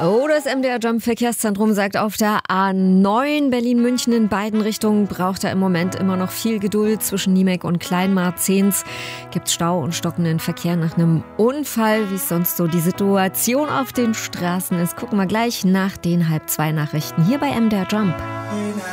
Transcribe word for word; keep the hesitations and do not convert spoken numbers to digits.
Oh, das M D R Jump Verkehrszentrum sagt, auf der A neun Berlin-München in beiden Richtungen braucht er im Moment immer noch viel Geduld. Zwischen Niemek und Kleinmarzehns gibt es Stau und stockenden Verkehr nach einem Unfall. Wie es sonst so die Situation auf den Straßen ist, gucken wir gleich nach den halb zwei Nachrichten hier bei M D R Jump.